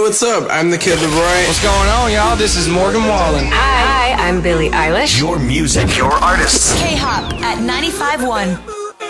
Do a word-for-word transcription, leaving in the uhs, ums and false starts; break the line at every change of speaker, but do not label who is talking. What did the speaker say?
what's up? I'm the Kid LAROI.
What's going on, y'all? This is Morgan Wallen.
Hi, I'm Billie Eilish.
Your music, your artists.
K-Hop at ninety-five point one.